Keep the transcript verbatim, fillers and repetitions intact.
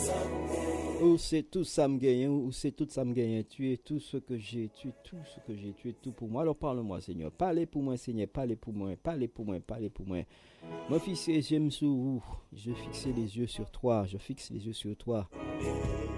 Où c'est tout ça me gagne, où c'est tout ça me gagne. Tu es tout ce que j'ai, tu es tout ce que j'ai, tu es tout pour moi. Alors parle-moi, Seigneur. Parlez pour moi, Seigneur. Parlez pour moi, parlez pour moi, parlez pour moi. Mon fils, j'aime sous vous. Je fixe les yeux sur toi. Je fixe les yeux sur toi.